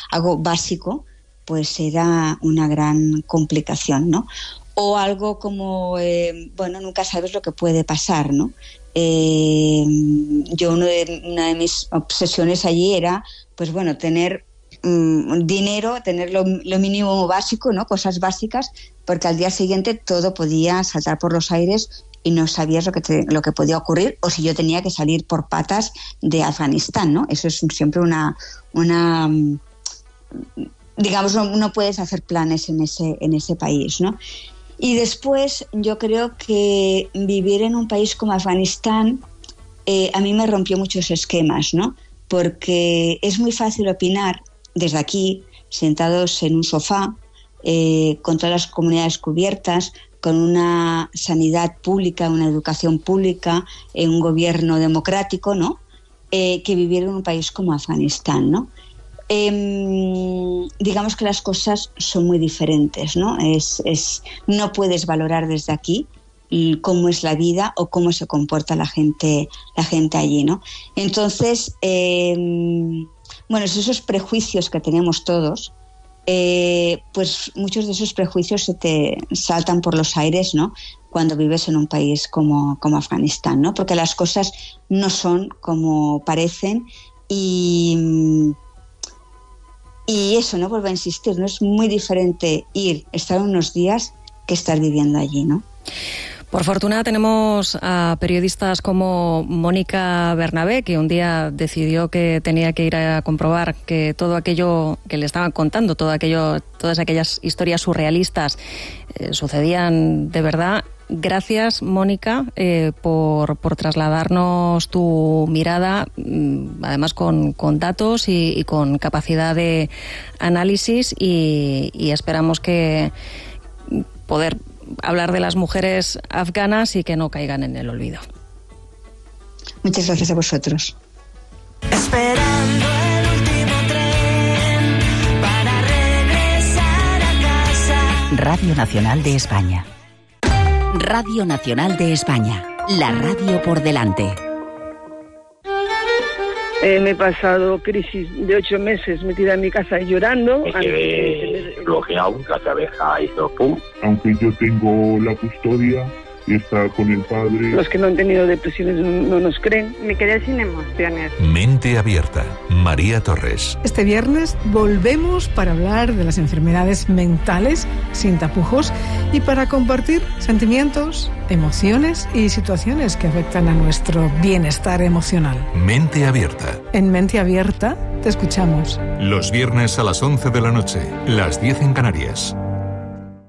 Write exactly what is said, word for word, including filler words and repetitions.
algo básico, pues era una gran complicación, ¿no? O algo como, eh, bueno, nunca sabes lo que puede pasar, ¿no? Eh, yo uno de, una de mis obsesiones allí era, pues bueno, tener um, dinero, tener lo, lo mínimo básico, ¿no? Cosas básicas, porque al día siguiente todo podía saltar por los aires y no sabías lo que, te, lo que podía ocurrir, o si yo tenía que salir por patas de Afganistán, ¿no? Eso es siempre una... una digamos, no, no puedes hacer planes en ese, en ese país, ¿no? Y después yo creo que vivir en un país como Afganistán eh, a mí me rompió muchos esquemas, ¿no? Porque es muy fácil opinar desde aquí, sentados en un sofá, eh, con todas las comunidades cubiertas, con una sanidad pública, una educación pública, eh, un gobierno democrático, ¿no? Eh, que vivir en un país como Afganistán, ¿no? Eh, digamos que las cosas son muy diferentes, ¿no? Es, es, no puedes valorar desde aquí cómo es la vida o cómo se comporta la gente, la gente allí, ¿no? Entonces, eh, bueno, esos prejuicios que tenemos todos, eh, pues muchos de esos prejuicios se te saltan por los aires, ¿no? Cuando vives en un país como, como Afganistán, ¿no? Porque las cosas no son como parecen y... Y eso, ¿no? Vuelvo a insistir, no es muy diferente ir, estar unos días que estar viviendo allí, ¿no? Por fortuna tenemos a periodistas como Mónica Bernabé, que un día decidió que tenía que ir a comprobar que todo aquello que le estaban contando, todo aquello, todas aquellas historias surrealistas eh, sucedían de verdad. Gracias, Mónica, eh, por, por trasladarnos tu mirada, además con, con datos y, y con capacidad de análisis, y, y esperamos que poder hablar de las mujeres afganas y que no caigan en el olvido. Muchas gracias a vosotros. Esperando el último tren para regresar a casa. Radio Nacional de España. Radio Nacional de España, la radio por delante. Eh, me he pasado crisis de ocho meses metida en mi casa llorando. Me quedé bloqueado, la cabeza hizo pum. Aunque yo tengo la custodia y está con el padre. Los que no han tenido depresiones no, no nos creen. Me quedé sin emociones. Mente Abierta, María Torres. Este viernes volvemos para hablar de las enfermedades mentales sin tapujos y para compartir sentimientos, emociones y situaciones que afectan a nuestro bienestar emocional. Mente Abierta. En Mente Abierta te escuchamos. Los viernes a las once de la noche, las diez en Canarias.